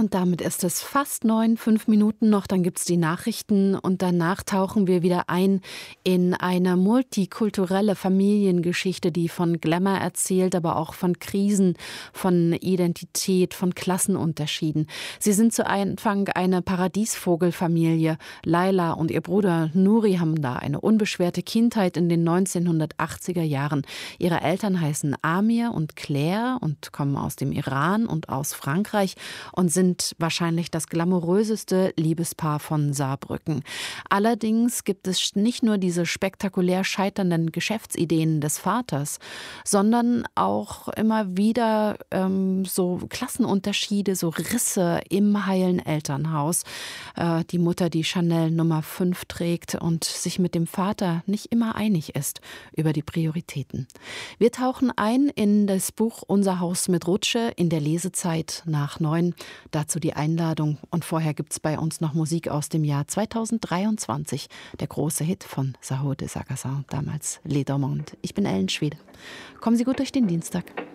Und damit ist es fast 9, 5 Minuten noch, dann gibt's die Nachrichten und danach tauchen wir wieder ein in eine multikulturelle Familiengeschichte, die von Glamour erzählt, aber auch von Krisen, von Identität, von Klassenunterschieden. Sie sind zu Anfang eine Paradiesvogelfamilie. Laila und ihr Bruder Nuri haben da eine unbeschwerte Kindheit in den 1980er Jahren. Ihre Eltern heißen Amir und Claire und kommen aus dem Iran und aus Frankreich und sind wahrscheinlich das glamouröseste Liebespaar von Saarbrücken. Allerdings gibt es nicht nur diese spektakulär scheiternden Geschäftsideen des Vaters, sondern auch immer wieder so Klassenunterschiede, so Risse im heilen Elternhaus. Die Mutter, die Chanel Nummer 5 trägt und sich mit dem Vater nicht immer einig ist über die Prioritäten. Wir tauchen ein in das Buch Unser Haus mit Rutsche in der Lesezeit nach 9. Dazu die Einladung. Und vorher gibt es bei uns noch Musik aus dem Jahr 2023. Der große Hit von Sahode Sagassan, damals Les Dormandes. Ich bin Ellen Schwede. Kommen Sie gut durch den Dienstag.